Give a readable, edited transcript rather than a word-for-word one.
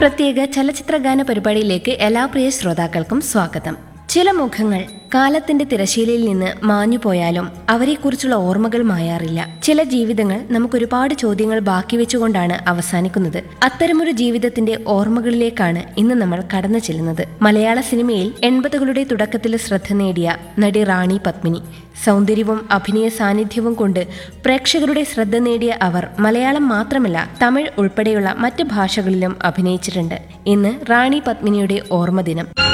പ്രത്യേക ചലച്ചിത്രഗാന പരിപാടിയിലേക്ക് എല്ലാ പ്രിയ ശ്രോതാക്കൾക്കും സ്വാഗതം. ചില മുഖങ്ങൾ കാലത്തിന്റെ തിരശീലയിൽ നിന്ന് മാഞ്ഞുപോയാലും അവരെക്കുറിച്ചുള്ള ഓർമ്മകൾ മായാറില്ല. ചില ജീവിതങ്ങൾ നമുക്കൊരുപാട് ചോദ്യങ്ങൾ ബാക്കി വെച്ചുകൊണ്ടാണ് അവസാനിക്കുന്നത്. അത്തരമൊരു ജീവിതത്തിന്റെ ഓർമ്മകളിലേക്കാണ് ഇന്ന് നമ്മൾ കടന്നു ചെല്ലുന്നത്. മലയാള സിനിമയിൽ 80കളുടെ തുടക്കത്തിൽ ശ്രദ്ധ നേടിയ നടി റാണി പത്മിനി. സൗന്ദര്യവും അഭിനയ സാന്നിധ്യവും കൊണ്ട് പ്രേക്ഷകരുടെ ശ്രദ്ധ നേടിയ അവർ മലയാളം മാത്രമല്ല തമിഴ് ഉൾപ്പെടെയുള്ള മറ്റ് ഭാഷകളിലും അഭിനയിച്ചിട്ടുണ്ട്. ഇന്ന് റാണി പത്മിനിയുടെ ഓർമ്മദിനം.